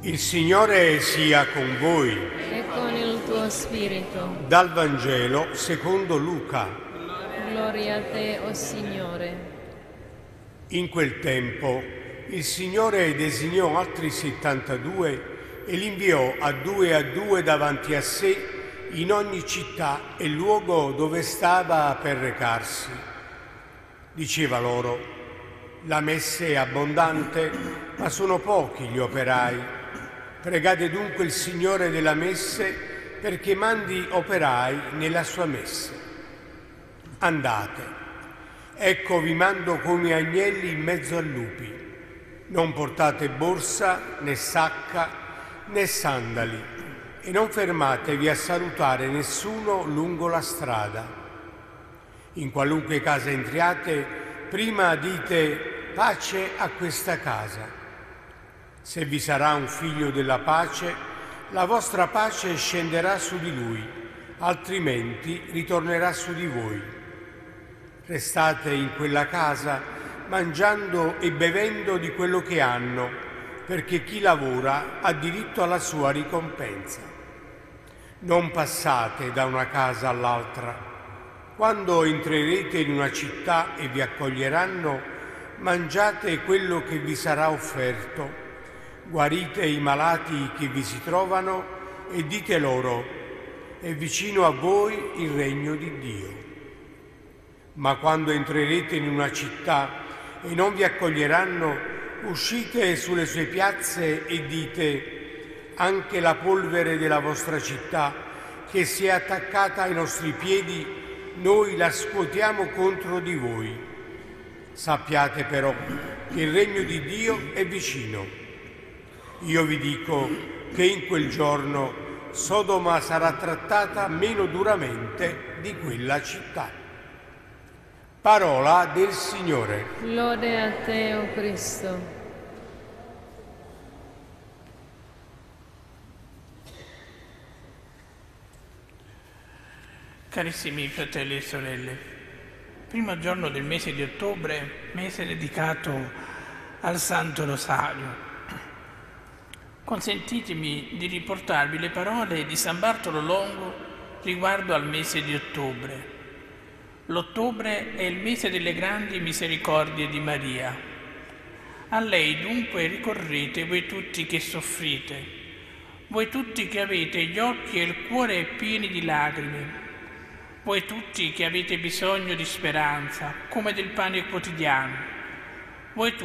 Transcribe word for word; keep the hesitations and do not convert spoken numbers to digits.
Il Signore sia con voi. E con il tuo spirito. Dal Vangelo secondo Luca. Gloria a te, o Signore. In quel tempo il Signore designò altri settantadue e li inviò a due a due davanti a sé in ogni città e luogo dove stava per recarsi. Diceva loro: la messe è abbondante, ma sono pochi gli operai. Pregate dunque il Signore della messe perché mandi operai nella sua messe. Andate, ecco vi mando come agnelli in mezzo a lupi. Non portate borsa, né sacca, né sandali, e non fermatevi a salutare nessuno lungo la strada. In qualunque casa entriate, prima dite pace a questa casa. Se vi sarà un figlio della pace, la vostra pace scenderà su di lui, altrimenti ritornerà su di voi. Restate in quella casa mangiando e bevendo di quello che hanno, perché chi lavora ha diritto alla sua ricompensa. Non passate da una casa all'altra. Quando entrerete in una città e vi accoglieranno, mangiate quello che vi sarà offerto. Guarite i malati che vi si trovano e dite loro: è vicino a voi il regno di Dio. Ma quando entrerete in una città e non vi accoglieranno, uscite sulle sue piazze e dite: anche la polvere della vostra città, che si è attaccata ai nostri piedi, noi la scuotiamo contro di voi. Sappiate però che il regno di Dio è vicino. Io vi dico che in quel giorno Sodoma sarà trattata meno duramente di quella città. Parola del Signore. Lode a te, o Cristo. Carissimi fratelli e sorelle, primo giorno del mese di ottobre, mese dedicato al Santo Rosario. Consentitemi di riportarvi le parole di San Bartolo Longo riguardo al mese di ottobre. L'ottobre è il mese delle grandi misericordie di Maria. A lei dunque ricorrete voi tutti che soffrite, voi tutti che avete gli occhi e il cuore pieni di lacrime, voi tutti che avete bisogno di speranza, come del pane quotidiano, voi tutti